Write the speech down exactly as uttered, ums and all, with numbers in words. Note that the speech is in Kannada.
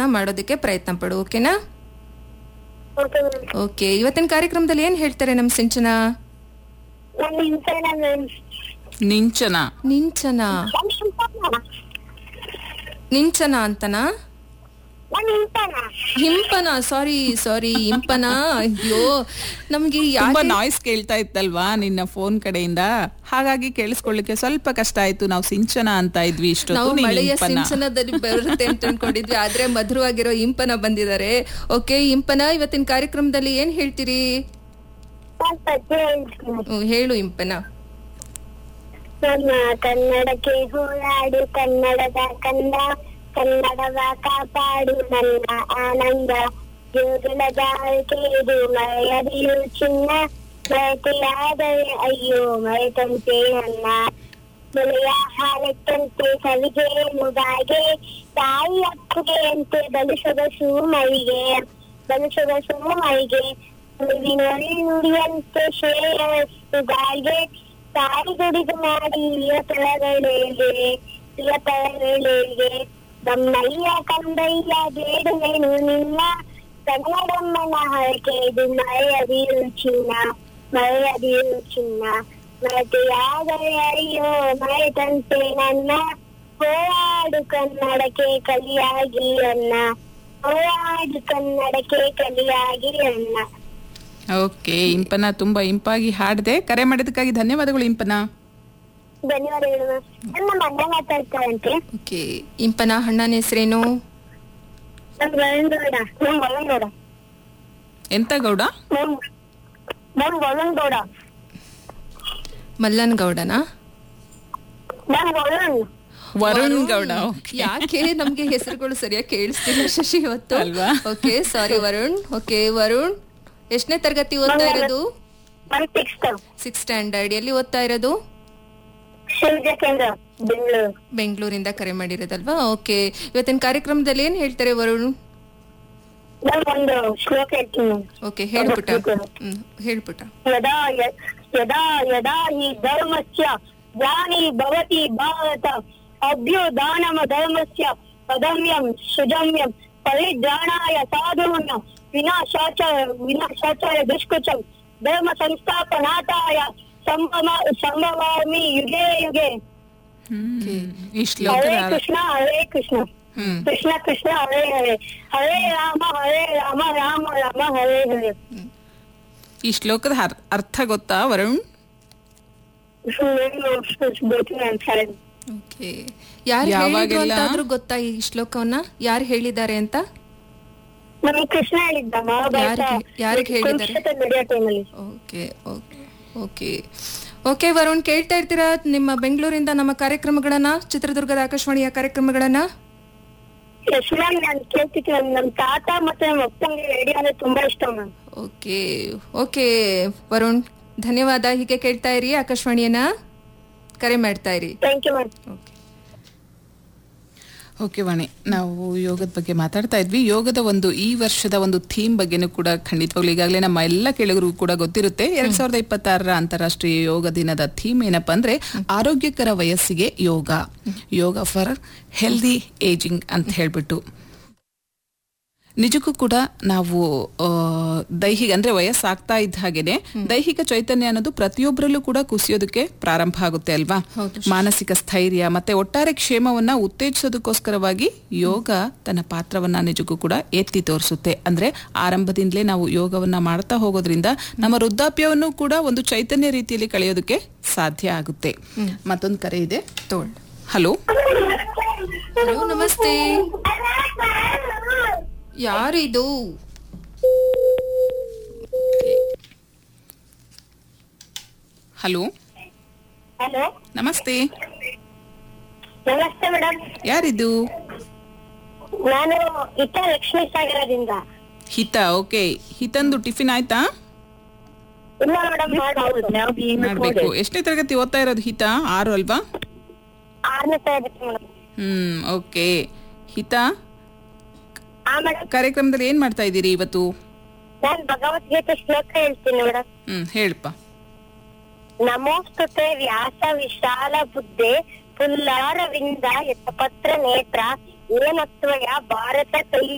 ಮಾಡೋದಕ್ಕೆ ಪ್ರಯತ್ನ ಪಡು. ಓಕೆನಾ? Okay ma'am. ಓಕೆ, ಇವತ್ತಿನ ಕಾರ್ಯಕ್ರಮದಲ್ಲಿ ಏನ್ ಹೇಳ್ತಾರೆ ನಮ್ ಸಿಂಚನ? ನಾನು ಇಂಪನ ಮ್ಯಾಮ್. ನಿಂಚನ ನಿಂಚನ ನಿಂಚನ ಅಂತನಾ? ನಾನು ಇಂಪನ. ಹಿಂಪನ, ಸಾರಿ ಸಾರಿ ಇಂಪನ. ಅಯ್ಯೋ, ನಮ್ಗೆ ತುಂಬಾ ಯಾಕೆ ನಾಯ್ಸ್ ಕೇಳ್ತಾ ಇತ್ತಲ್ವಾ ನಿನ್ನ ಫೋನ್ ಕಡೆಯಿಂದ, ಹಾಗಾಗಿ ಕೇಳಿಸ್ಕೊಳ್ಳಿಕ್ಕೆ ಸ್ವಲ್ಪ ಕಷ್ಟ ಆಯ್ತು. ನಾವು ಸಿಂಚನ ಅಂತ ಇದ್ವಿ ನಾವು ಇಷ್ಟೊತ್ತು, ನೀನು ಮಳೆಯ ಇಂಪನ. ಸಿಂಚನದಲ್ಲಿ ಬರುತ್ತೆ ಅಂತ ಅನ್ಕೊಂಡಿದ್ವಿ, ಆದ್ರೆ ಮಧುರವಾಗಿರೋ ಇಂಪನ ಬಂದಿದ್ದಾರೆ. ಓಕೆ ಇಂಪನ, ಇವತ್ತಿನ ಕಾರ್ಯಕ್ರಮದಲ್ಲಿ ಏನ್ ಹೇಳ್ತೀರಿ? ನಾನು ಪದ್ಯ ಹೇಳ್ತೀನಿ. ಹ್ಮ್, ಹೇಳು ಇಂಪನ. ನಮ್ಮ ಕನ್ನಡಕ್ಕೆ ಹೋರಾಡು ಕನ್ನಡದ ಕಂದ, ಕನ್ನಡವ ಕಾಪಾಡು ನನ್ನ ಆನಂದ, ಜೋಗುಲದ ಇದು ಮರೆಯದಿರು ಚಿನ್ನ, ಮರೆತೆಯಾದರೆ ಅಯ್ಯೋ ಮರೆತಂತೆ ನನ್ನ, ಮಳೆಯ ಹಾರಕ್ಕಂತೆ ಸವಿಗೆ ಮುಗಾಗೆ, ತಾಯಿ ಅಪ್ಪಗೆ ಅಂತೆ ಬಲು ಸೊಗಸು ಮೈಗೆ, ಬಲು ಸೊಗಸು ಮೈಗೆ, ನುಡಿ ನುಡಿಯಂತೆ ಶ್ರೇಯಸ್ಸುಗಾಗೆ, ತಾಯಿ ದುಡಿದು ಮಾಡಿ ಇಳಿಯ ತಳಗಳಿಗೆ ಇಳಿಯ ತಳಗಳಿಗೆ, ಬಮ್ಮಯ್ಯ ಕಂದಯ್ಯ ಬೇಡುವೆನು ನಿನ್ನ, ಕನ್ನಡಮ್ಮನ ಹರಕೆ ಇದು ಮರೆಯದಿರು ಚಿನ್ನ, ಮರೆಯದಿರು ಚಿನ್ನ, ಮರೆತೆಯಾದರೆ ಅಯ್ಯೋ ಮರೆತಂತೆ ನನ್ನ, ಹೋರಾಡು ಕನ್ನಡಕ್ಕೆ ಕಲಿಯಾಗಿ ಅನ್ನ, ಹೋರಾಡು ಕನ್ನಡಕ್ಕೆ ಕಲಿಯಾಗಿ ಅನ್ನ. ಓಕೆ ಇಂಪನ, ತುಂಬಾ ಇಂಪಾಗಿ ಹಾಡಿದೆ. ಕರೆ ಮಾಡಿದಕ್ಕಾಗಿ ಧನ್ಯವಾದಗಳು ಇಂಪನ. ಧನ್ಯವಾದಗಳು ಮ್ಯಾಮ್. ನನ್ನ ಮಗ ಮಾತಾಡ್ತಾರಂತೆ. ಓಕೆ ಇಂಪನ, ಅಣ್ಣನ ಹೆಸರೇನು? ನಮ್ ವರುಣ್ ನಮ್ ವರುಣ್ ಗೌಡ. ಎಂತ ಗೌಡ? ನಮ್ ನಮ್ ವರುಣ್ ಗೌಡ. ಮಲ್ಲನ್ ಗೌಡನಾ? ನಮ್ ವರುಣ್ ವರುಣ್ ಗೌಡ. ಓಕೆ. ಯಾಕೆ ನಮ್ಗೆ ಹೆಸರುಗಳು ಸರಿಯಾಗಿ ಕೇಳಿಸ್ತಿಲ್ಲ ಶಶಿ ಇವತ್ತು ಅಲ್ವಾ? Okay sorry Varun. Okay Varun, ಎಷ್ಟನೇ ತರಗತಿ ಓದ್ತಾ ಇರೋದು? One sixth six standard. ಎಲ್ಲಿ ಓದ್ತಾ ಇರೋದು? ಶಿವಜ ಕೇಂದ್ರ ಬೆಂಗಳೂರು. ಬೆಂಗಳೂರಿಂದ ಕರೆ ಮಾಡಿರೋದಲ್ವಾ? ಓಕೆ, ಇವತ್ತಿನ ಕಾರ್ಯಕ್ರಮದಲ್ಲಿ ಏನ್ ಹೇಳ್ತಾರೆ ವರುಣ್? ನಾನು ಒಂದು ಶ್ಲೋಕ ಹೇಳ್ತೀನಿ. ಓಕೆ ಹೇಳ್ಬಿಟ್ಟ. ಹ್ಮ್ ಹೇಳ್ಬಿಟ್ಟ. ಯದಾ ಯ- ಯದಾ ಯದಾ ಹಿ ಧರ್ಮಸ್ಯ ಗ್ಲಾನಿ ಭವತಿ ಭಾರತ ಅಭ್ಯುದಾನಮ ಧರ್ಮಸ್ಯ ಅದಮ್ಯಂ ಸುಜಮ್ಯಂ ಪರಿಜ್ಞಾನಾಯ ಸಾಧೂನಾಂ ವಿನಾಶಾಚ ವಿನಾಶಾಚಾರ ದುಷ್ಕೃತಂ ಧರ್ಮ ಸಂಸ್ಥಾಪನಾರ್ಥಾಯ ಸಂಭವ ಸಂಭವಾಮಿ ಯುಗೆ ಯುಗೆ. ಈ ಶ್ಲೋಕದ ಹರೇ ಅರ್ಥ- ಕೃಷ್ಣ ಹರೇ ಕೃಷ್ಣ ಹ್ಮ್ ಕೃಷ್ಣ ಕೃಷ್ಣ ಹರೇ ಹರೇ ಹರೇ ರಾಮ ಹರೇ ರಾಮ ರಾಮ ರಾಮ ಹರೇ ಹರೇ. ಈ ಶ್ಲೋಕದ ಅರ್- ಅರ್ಥ ಗೊತ್ತಾ ವರುಣ್? ಓಕೆ, ಯಾರು ಯಾವಾಗೆಲ್ಲ- ಹೇಳಿದ್ರು ಅಂತಾದ್ರೂ ಗೊತ್ತಾ ಈ ಶ್ಲೋಕವನ್ನ? ಯಾರು ಹೇಳಿದ್ದಾರೆ ಅಂತ? ನಮಗೆ ಕೃಷ್ಣ ಹೇಳಿದ್ದ ಮಹಾಭಾರತ ಯಾರಿಗೆ- ಯಾರಿಗೆ ಹೇಳಿದ್ದಾರೆ? ಕುರುಕ್ಷೇತ್ರ ನಡೆಯೋ ಟೈಮಲ್ಲಿ. Okay okay okay okay Varun, ಕೇಳ್ತಾ ಇರ್ತೀರಾ ನಿಮ್ಮ ಬೆಂಗಳೂರಿಂದ ನಮ್ಮ ಕಾರ್ಯಕ್ರಮಗಳನ್ನ, ಚಿತ್ರದುರ್ಗದ ಆಕಾಶವಾಣಿಯ ಕಾರ್ಯಕ್ರಮಗಳನ್ನ? ಎಸ್ ಮ್ಯಾಮ್, ನಾನು ಕೇಳ್ತಿದ್ದೆ. ನಮ್ ತಾತ ಮತ್ತೆ ನಮ್ಮ ಅಪ್ಪಂಗೆ ರೇಡಿಯೋ ಅಂದ್ರೆ ತುಂಬಾ ಇಷ್ಟ ಮ್ಯಾಮ್. ಓಕೆ ಓಕೆ ವರುಣ್, ಧನ್ಯವಾದ. ಹೀಗೆ ಕೇಳ್ತಾ ಇರಿ, ಆಕಾಶವಾಣಿಯನ್ನ ಕರೆ ಮಾಡ್ತಾ ಇರಿ. Thank you ma'am. Okay okay ವಾಣಿ, ನಾವು ಯೋಗದ ಬಗ್ಗೆ ಮಾತಾಡ್ತಾ ಇದ್ವಿ. ಯೋಗದ ಒಂದು ಈ ವರ್ಷದ ಒಂದು ಥೀಮ್ ಬಗ್ಗೆನೂ ಕೂಡ ಖಂಡಿತವಾಗ್ಲೂ ಈಗಾಗಲೇ ನಮ್ಮ ಎಲ್ಲ ಕೇಳುಗರಿಗೂ ಕೂಡ ಗೊತ್ತಿರುತ್ತೆ. ಎರಡ್ ಸಾವಿರದ ಇಪ್ಪತ್ತಾರರ ಅಂತಾರಾಷ್ಟ್ರೀಯ ಯೋಗ ದಿನದ ಥೀಮ್ ಏನಪ್ಪಾ ಅಂದ್ರೆ ಆರೋಗ್ಯಕರ ವಯಸ್ಸಿಗೆ ಯೋಗ, ಯೋಗ ಫಾರ್ ಹೆಲ್ದಿ ಏಜಿಂಗ್ ಅಂತ ಹೇಳ್ಬಿಟ್ಟು. ನಿಜಕ್ಕೂ ಕೂಡ ನಾವು ದೈಹಿಕ ಅಂದ್ರೆ ವಯಸ್ಸಾಗ್ತಾ ಇದ್ದ ಹಾಗೇನೆ ದೈಹಿಕ ಚೈತನ್ಯ ಅನ್ನೋದು ಪ್ರತಿಯೊಬ್ಬರಲ್ಲೂ ಕೂಡ ಕುಸಿಯೋದಕ್ಕೆ ಪ್ರಾರಂಭ ಆಗುತ್ತೆ ಅಲ್ವಾ? ಮಾನಸಿಕ ಸ್ಥೈರ್ಯ ಮತ್ತೆ ಒಟ್ಟಾರೆ ಕ್ಷೇಮವನ್ನ ಉತ್ತೇಜಿಸೋದಕ್ಕೋಸ್ಕರವಾಗಿ ಯೋಗ ತನ್ನ ಪಾತ್ರವನ್ನ ನಿಜಕ್ಕೂ ಕೂಡ ಎತ್ತಿ ತೋರಿಸುತ್ತೆ. ಅಂದ್ರೆ ಆರಂಭದಿಂದಲೇ ನಾವು ಯೋಗವನ್ನ ಮಾಡ್ತಾ ಹೋಗೋದ್ರಿಂದ ನಮ್ಮ ವೃದ್ಧಾಪ್ಯವನ್ನು ಕೂಡ ಒಂದು ಚೈತನ್ಯ ರೀತಿಯಲ್ಲಿ ಕಳೆಯೋದಕ್ಕೆ ಸಾಧ್ಯ ಆಗುತ್ತೆ. ಮತ್ತೊಂದು ಕರೆ ಇದೆ, ತೋಳ್. ಹಲೋ ಹಲೋ ನಮಸ್ತೆ, ಯಾರಿದು? ಹಲೋ ಹಲೋ ನಮಸ್ತೆ, ನಮಸ್ತೆ ಮೇಡಮ್. ಯಾರಿದು? ನಾನು ಇತ್ತ ಲಕ್ಷ್ಮೀ ಸಾಗರದಿಂದ. ಹಿತ. ಓಕೆ, ಹಿತಂದು ಟಿಫಿನ್ ಆಯ್ತಾ? ಇಲ್ಲ ಮೇಡಮ್, ಮಾಡ್ಬೇಕು. ಎಷ್ಟನೇ ತರಗತಿ ಓದ್ತಾ ಇರೋದು ಹಿತ? ಆರು ಅಲ್ವಾ? ಆರನೇ ತರಗತಿ ಮೇಡಮ್. ಹ್ಮ್ ಓಕೆ. ಹಿತ, ಹಾ ಮೇಡಮ್, ಕಾರ್ಯಕ್ರಮದಲ್ಲಿ ಏನ್ ಮಾಡ್ತಾ ಇದ್ದೀರಿ ಇವತ್ತು? ನಾನ್ ಭಗವದ್ಗೀತೆ ಶ್ಲೋಕ ಹೇಳ್ತೀನಿ ಮೇಡಮ್. ಹ್ಮ್ ಹೇಳಪ್ಪ. ನಮೋಸ್ತುತೆ ವ್ಯಾಸ ವಿಶಾಲ ಬುದ್ಧೆ ಪುಲ್ಲಾರವಿಂದ ಯತಪತ್ರ ನೇತ್ರ ಏನತ್ವಯ ಭಾರತ ಕೈ